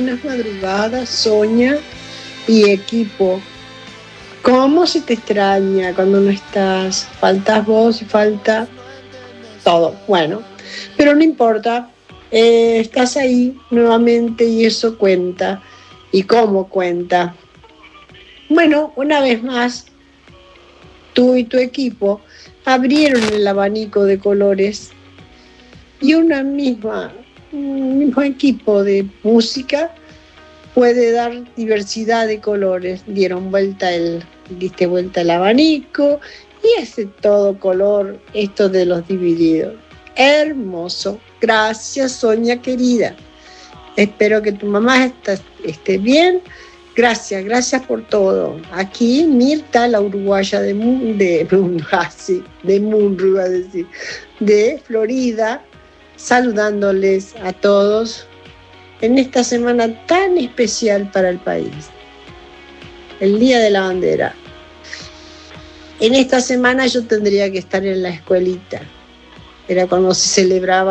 buenas madrugadas, Sonia y equipo. ¿Cómo se te extraña cuando no estás? Faltas vos y falta todo. Bueno, pero no importa, estás ahí nuevamente y eso cuenta. ¿Y cómo cuenta? Bueno, una vez más, tú y tu equipo abrieron el abanico de colores y un mismo equipo de música puede dar diversidad de colores. Diste vuelta el abanico y ese todo color, esto de los divididos. Hermoso. Gracias, Sonia querida. Espero que tu mamá esté bien. Gracias por todo. Aquí Mirta, la uruguaya de Florida, saludándoles a todos en esta semana tan especial para el país, el Día de la Bandera. En esta semana yo tendría que estar en la escuelita, era cuando se celebraba